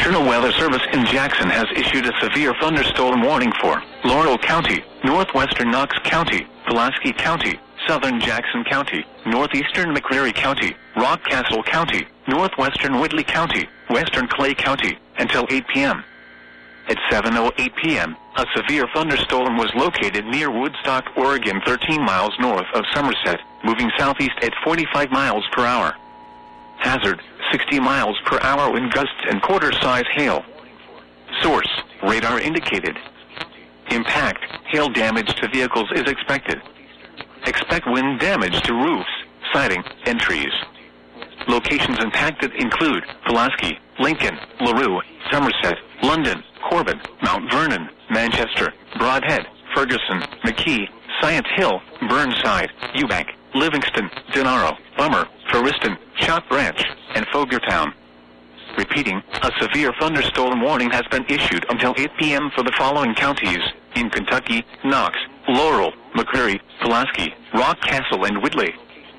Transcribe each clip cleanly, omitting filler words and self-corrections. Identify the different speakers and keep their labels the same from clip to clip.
Speaker 1: National Weather Service in Jackson has issued a severe thunderstorm warning for Laurel County, northwestern Knox County, Pulaski County, southern Jackson County, northeastern McCreary County, Rockcastle County, northwestern Whitley County, western Clay County, until 8 p.m. At 7:08 p.m., a severe thunderstorm was located near Woodstock, Oregon, 13 miles north of Somerset, moving southeast at 45 miles per hour. Hazard, 60 miles per hour wind gusts and quarter-size hail. Source, radar indicated. Impact, hail damage to vehicles is expected. Expect wind damage to roofs, siding, and trees. Locations impacted include Pulaski, Lincoln, LaRue, Somerset, London, Corbin, Mount Vernon, Manchester, Broadhead, Ferguson, McKee, Science Hill, Burnside, Eubank, Livingston, Denaro, Bummer, Ferriston, Shot Branch, and Fogertown. Repeating, a severe thunderstorm warning has been issued until 8 p.m. for the following counties in Kentucky: Knox, Laurel, McCreary, Pulaski, Rockcastle, and Whitley.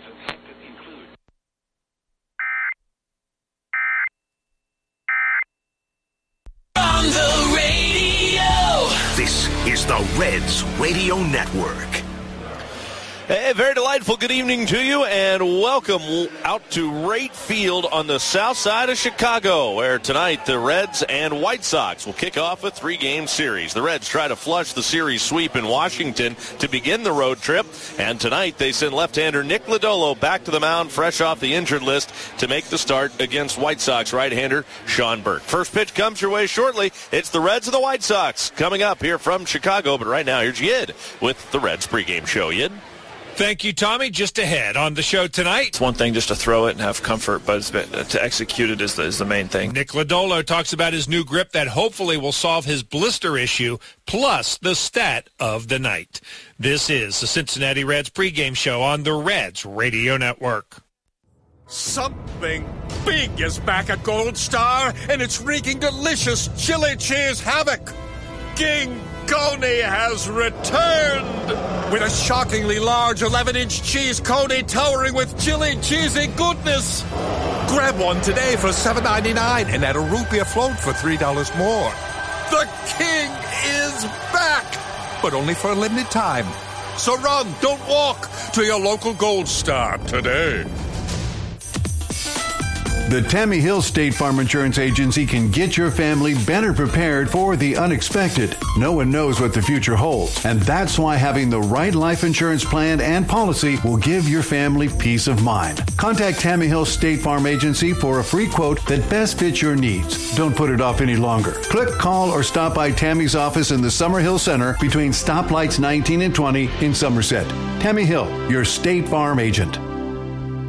Speaker 2: On the radio.
Speaker 3: This is the Reds Radio Network.
Speaker 4: Hey, very delightful good evening to you, and welcome out to Wright Field on the south side of Chicago, where tonight the Reds and White Sox will kick off a 3-game series. The Reds try to flush the series sweep in Washington to begin the road trip, and tonight they send left-hander Nick Lodolo back to the mound fresh off the injured list to make the start against White Sox right-hander Sean Burke. First pitch comes your way shortly. It's the Reds and the White Sox coming up here from Chicago, but right now here's Yid with the Reds pregame show. Yid?
Speaker 5: Thank you, Tommy. Just ahead on the show tonight.
Speaker 6: It's one thing just to throw it and have comfort, but to execute it is the main thing.
Speaker 5: Nick Lodolo talks about his new grip that hopefully will solve his blister issue, plus the stat of the night. This is the Cincinnati Reds pregame show on the Reds Radio Network.
Speaker 7: Something big is back at Gold Star, and it's wreaking delicious chili cheese havoc. King Coney has returned with a shockingly large 11-inch cheese coney towering with chili cheesy goodness. Grab one today for $7.99 and add a root beer float for $3 more. The king is back, but only for a limited time. So run, don't walk, to your local Gold Star today.
Speaker 8: The Tammy Hill State Farm Insurance Agency can get your family better prepared for the unexpected. No one knows what the future holds, and that's why having the right life insurance plan and policy will give your family peace of mind. Contact Tammy Hill State Farm Agency for a free quote that best fits your needs. Don't put it off any longer. Click, call, or stop by Tammy's office in the Summerhill Center between stoplights 19 and 20 in Somerset. Tammy Hill, your State Farm agent.